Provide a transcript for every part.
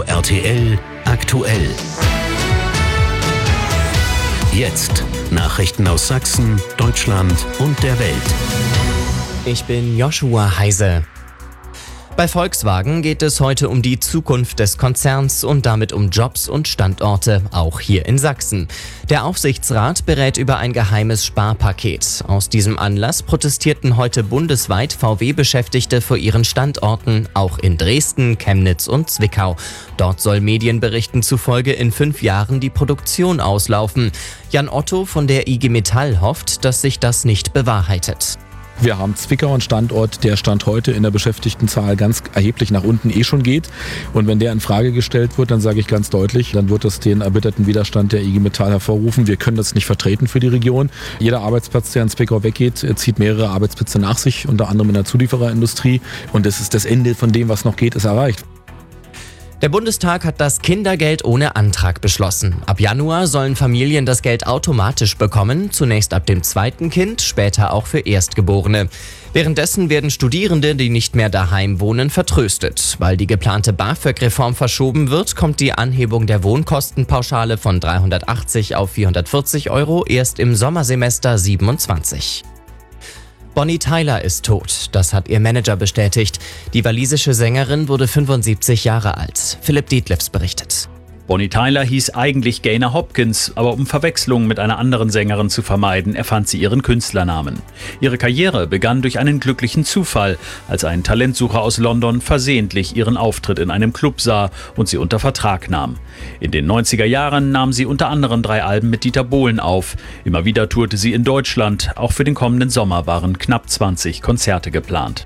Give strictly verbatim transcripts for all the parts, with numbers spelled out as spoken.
R T L aktuell. Jetzt Nachrichten aus Sachsen, Deutschland und der Welt. Ich bin Joshua Heise. Bei Volkswagen geht es heute um die Zukunft des Konzerns und damit um Jobs und Standorte, auch hier in Sachsen. Der Aufsichtsrat berät über ein geheimes Sparpaket. Aus diesem Anlass protestierten heute bundesweit V W-Beschäftigte vor ihren Standorten, auch in Dresden, Chemnitz und Zwickau. Dort soll Medienberichten zufolge in fünf Jahren die Produktion auslaufen. Jan Otto von der I G Metall hofft, dass sich das nicht bewahrheitet. Wir haben Zwickau, einen Standort, der Stand heute in der Beschäftigtenzahl ganz erheblich nach unten eh schon geht. Und wenn der in Frage gestellt wird, dann sage ich ganz deutlich, dann wird das den erbitterten Widerstand der I G Metall hervorrufen. Wir können das nicht vertreten für die Region. Jeder Arbeitsplatz, der in Zwickau weggeht, zieht mehrere Arbeitsplätze nach sich, unter anderem in der Zuliefererindustrie. Und das ist das Ende von dem, was noch geht, ist erreicht. Der Bundestag hat das Kindergeld ohne Antrag beschlossen. Ab Januar sollen Familien das Geld automatisch bekommen, zunächst ab dem zweiten Kind, später auch für Erstgeborene. Währenddessen werden Studierende, die nicht mehr daheim wohnen, vertröstet. Weil die geplante BAföG-Reform verschoben wird, kommt die Anhebung der Wohnkostenpauschale von dreihundertachtzig auf vierhundertvierzig Euro erst im Sommersemester siebenundzwanzig. Bonnie Tyler ist tot, das hat ihr Manager bestätigt. Die walisische Sängerin wurde fünfundsiebzig Jahre alt. Philipp Dietlefs berichtet. Bonnie Tyler hieß eigentlich Gaynor Hopkins, aber um Verwechslungen mit einer anderen Sängerin zu vermeiden, erfand sie ihren Künstlernamen. Ihre Karriere begann durch einen glücklichen Zufall, als ein Talentsucher aus London versehentlich ihren Auftritt in einem Club sah und sie unter Vertrag nahm. In den neunziger Jahren nahm sie unter anderem drei Alben mit Dieter Bohlen auf. Immer wieder tourte sie in Deutschland, auch für den kommenden Sommer waren knapp zwanzig Konzerte geplant.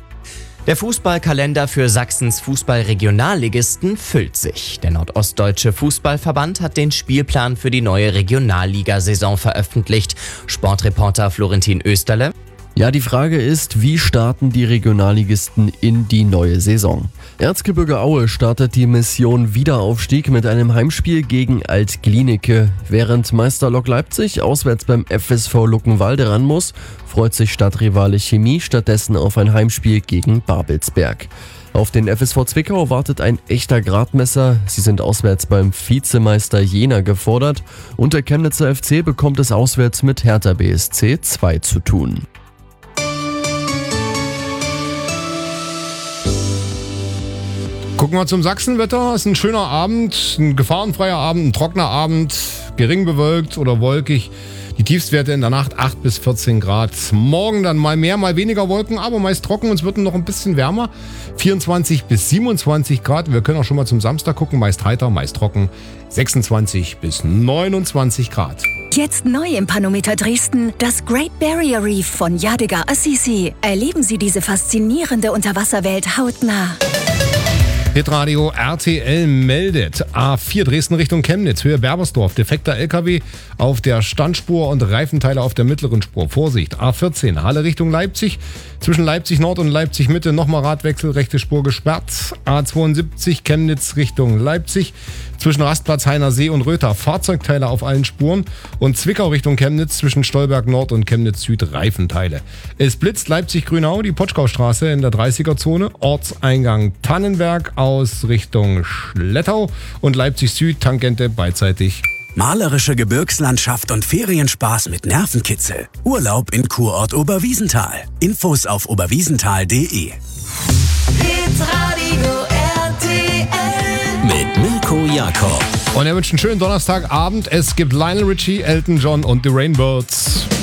Der Fußballkalender für Sachsens Fußball-Regionalligisten füllt sich. Der Nordostdeutsche Fußballverband hat den Spielplan für die neue Regionalligasaison veröffentlicht. Sportreporter Florentin Österle. Ja, die Frage ist, wie starten die Regionalligisten in die neue Saison? Erzgebirge Aue startet die Mission Wiederaufstieg mit einem Heimspiel gegen Alt-Glienicke. Während Meister Lok Leipzig auswärts beim F S V Luckenwalde ran muss, freut sich Stadtrivale Chemie stattdessen auf ein Heimspiel gegen Babelsberg. Auf den F S V Zwickau wartet ein echter Gradmesser. Sie sind auswärts beim Vizemeister Jena gefordert und der Chemnitzer F C bekommt es auswärts mit Hertha B S C zwei zu tun. Gucken wir zum Sachsenwetter. Es ist ein schöner Abend, ein gefahrenfreier Abend, ein trockener Abend, gering bewölkt oder wolkig. Die Tiefstwerte in der Nacht acht bis vierzehn Grad. Morgen dann mal mehr, mal weniger Wolken, aber meist trocken und es wird noch ein bisschen wärmer. vierundzwanzig bis siebenundzwanzig Grad. Wir können auch schon mal zum Samstag gucken. Meist heiter, meist trocken. sechsundzwanzig bis neunundzwanzig Grad. Jetzt neu im Panometer Dresden, das Great Barrier Reef von Yadigar Assisi. Erleben Sie diese faszinierende Unterwasserwelt hautnah. Hitradio R T L meldet. A vier Dresden Richtung Chemnitz, Höhe Berbersdorf. Defekter L K W auf der Standspur und Reifenteile auf der mittleren Spur. Vorsicht. A vierzehn Halle Richtung Leipzig. Zwischen Leipzig Nord und Leipzig Mitte nochmal Radwechsel, rechte Spur gesperrt. A zweiundsiebzig Chemnitz Richtung Leipzig. Zwischen Rastplatz Heinersee und Röther Fahrzeugteile auf allen Spuren. Und Zwickau Richtung Chemnitz zwischen Stolberg Nord und Chemnitz Süd Reifenteile. Es blitzt Leipzig-Grünau, die Potschkaustraße in der dreißiger-Zone. Ortseingang Tannenberg aus Richtung Schlettau und Leipzig Süd Tangente beidseitig. Malerische Gebirgslandschaft und Ferienspaß mit Nervenkitzel. Urlaub in Kurort Oberwiesenthal. Infos auf oberwiesenthal punkt de. Hitradio R T L Mit Milko Jakob. Und er wünscht einen schönen Donnerstagabend. Es gibt Lionel Richie, Elton John und The Rainbirds.